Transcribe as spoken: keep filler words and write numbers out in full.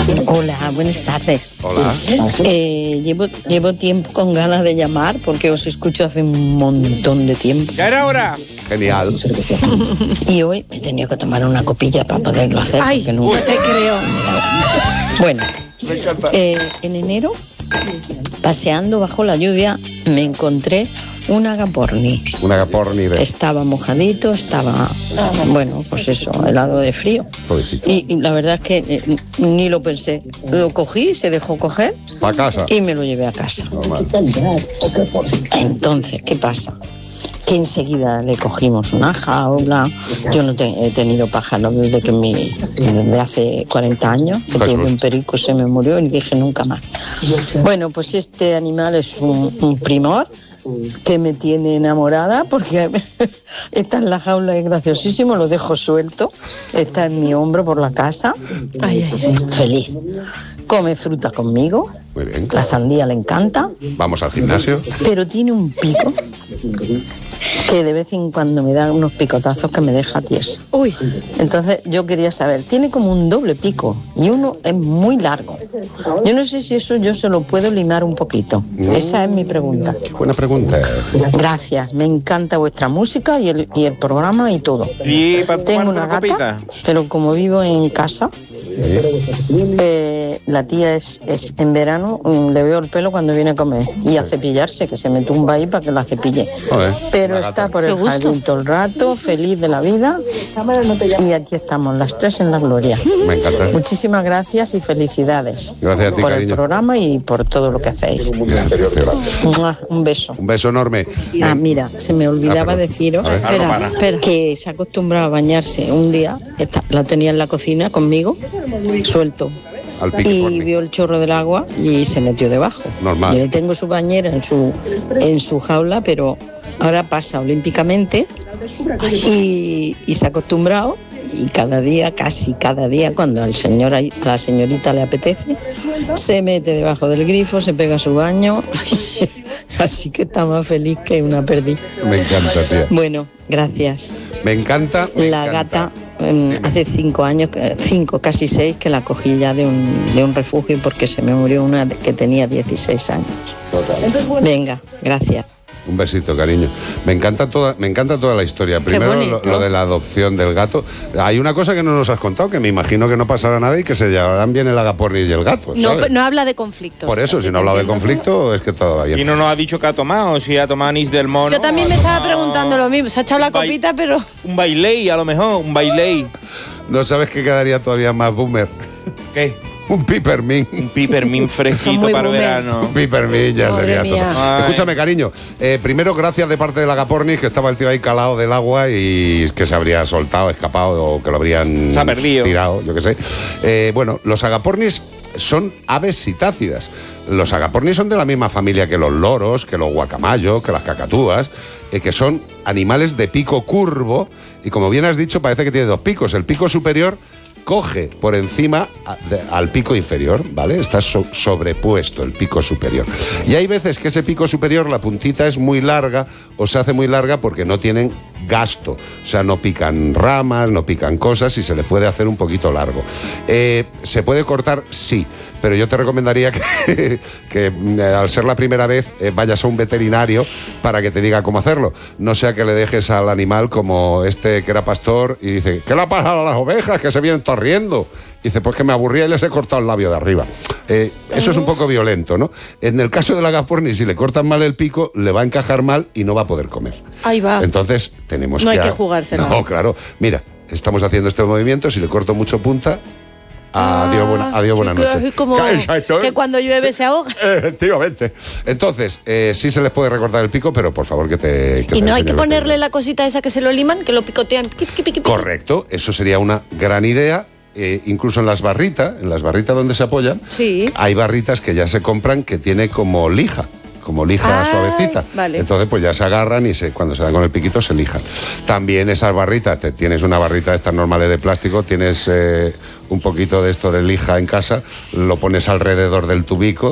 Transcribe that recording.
Hola, buenas tardes. Hola. Eh, llevo, llevo tiempo con ganas de llamar porque os escucho hace un montón de tiempo. ¡Ya era hora! Genial. Y hoy me he tenido que tomar una copilla para poderlo hacer. Ay, porque nunca no te creo. Bueno, eh, en enero, paseando bajo la lluvia, me encontré un agaporni. Un agaporni de... Estaba mojadito, estaba, bueno, pues eso, helado de frío. Y, y la verdad es que eh, ni lo pensé. Lo cogí, se dejó coger. ¿Para casa? Y me lo llevé a casa. Normal. Entonces, ¿qué pasa? Que enseguida le cogimos una jaula. Yo no te, he tenido pájaros desde que mi, desde hace cuarenta años, que tuve un perico, se me murió y dije nunca más. Bueno, pues este animal es un, un primor que me tiene enamorada porque está en la jaula, es graciosísimo, lo dejo suelto, está en mi hombro por la casa. Ay, ay, ay. Feliz. Come fruta conmigo. Muy bien. La sandía le encanta. Vamos al gimnasio. Pero tiene un pico que de vez en cuando me da unos picotazos que me deja tiesa. Uy. Entonces yo quería saber, tiene como un doble pico y uno es muy largo. Yo no sé si eso yo se lo puedo limar un poquito. No. Esa es mi pregunta. Buena pregunta. Gracias, me encanta vuestra música y el, y el programa y todo. ¿Y para Tengo una tomarte una gata, copita? pero como vivo en casa, eh, la tía es, es en verano, mm, le veo el pelo cuando viene a comer y a cepillarse, que se me tumba ahí para que la cepille. Joder, Pero una gata. está por el Qué gusto. jardín todo el rato, feliz de la vida. Y aquí estamos, las tres en la gloria. Me encanta. Muchísimas gracias y felicidades. Gracias a ti, por el cariño. programa y por todo lo que hacéis. Gracias, gracias. ¡Mua! Un beso. Un beso enorme. Ah, mira, se me olvidaba Ah, perdón. deciros A ver. Espera, para. espera. que se acostumbraba a bañarse un día, esta- la tenía en la cocina conmigo, suelto, Al pique y porni. vio el chorro del agua y se metió debajo. Normal. Yo le tengo su bañera en su, en su jaula, pero ahora pasa olímpicamente y, y se ha acostumbrado y cada día, casi cada día, cuando al señor, a la señorita le apetece, se mete debajo del grifo, se pega su baño, así que está más feliz que una perdiz. Me encanta, tía. Bueno, gracias. Me encanta. me La encanta. gata, mm, hace cinco años, eh, cinco, casi seis, que la cogí ya de un, de un refugio porque se me murió una de- que tenía dieciséis años. Venga, gracias. Un besito, cariño. Me encanta toda, me encanta toda la historia. Primero lo, bonito. lo de la adopción del gato. Hay una cosa que no nos has contado, que me imagino que no pasará nada y que se llevarán bien el agaporni y el gato. No, ¿sabes? no habla de conflictos. Por eso, si no ha hablado de conflicto, es que todo va Y bien. no nos ha dicho que ha tomado, si ha tomado anís del mono. Yo también ha me estaba tomado preguntando lo mismo. Se ha echado la un bai- copita, pero... Un bailey, a lo mejor, un bailey. ¿No sabes qué quedaría todavía más boomer? ¿Qué? Un pipermint. Un pipermint fresquito muy para el boomer. verano. Un pipermint ya Madre sería mía. todo. Ay. Escúchame, cariño. eh, primero, gracias de parte del agapornis, que estaba el tío ahí calado del agua y que se habría soltado, escapado o que lo habrían Se ha perdido. tirado, yo qué sé. Eh, bueno, los agapornis son aves citácidas. Los agapornis son de la misma familia que los loros, que los guacamayos, que las cacatúas, eh, que son animales de pico curvo y, como bien has dicho, parece que tiene dos picos. El pico superior coge por encima a- de- al pico inferior, ¿vale? Está so- sobrepuesto el pico superior. Y hay veces que ese pico superior, la puntita es muy larga o se hace muy larga porque no tienen gasto. O sea, no pican ramas, no pican cosas y se le puede hacer un poquito largo. Eh, ¿Se puede cortar? Sí. Pero yo te recomendaría que, que eh, al ser la primera vez eh, vayas a un veterinario para que te diga cómo hacerlo. No sea que le dejes al animal como este que era pastor y dice, ¿qué le ha pasado a las ovejas que se vienen torriendo? Y dice, pues que me aburría y les he cortado el labio de arriba. Eh, eso es un poco violento, ¿no? En el caso del agaporni, si le cortan mal el pico, le va a encajar mal y no va a poder comer. Ahí va. Entonces, tenemos No que... hay que jugársela. No, claro. Mira, estamos haciendo este movimiento, si le corto mucho punta... Adiós, buena, adiós, buenas Sí, noches. que- como Exacto. que cuando llueve se ahoga. Efectivamente. Entonces, eh, sí se les puede recortar el pico, pero por favor que te... que Y te no hay enseñe que el ponerle veterinario. la cosita esa que se lo liman, que lo picotean. Piqui, piqui, piqui, piqui. Correcto, eso sería una gran idea. Eh, incluso en las barritas, en las barritas donde se apoyan, Sí. hay barritas que ya se compran que tiene como lija. Como lija Ay, suavecita. vale. Entonces, pues ya se agarran y se, cuando se dan con el piquito se lijan. También esas barritas, te, tienes una barrita de estas normales de plástico, tienes eh, un poquito de esto de lija en casa, lo pones alrededor del tubico